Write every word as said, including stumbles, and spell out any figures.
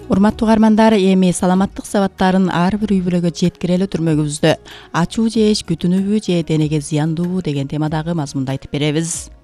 Урматтуу угармандар, эми саламаттык сабаттарын ар бир үй бүлөгө жеткирели түрмөгүбүздө ачуу жеш күтүнүүбү же денеге зыяндуубу деген темадагы мазмунду айтып беребиз.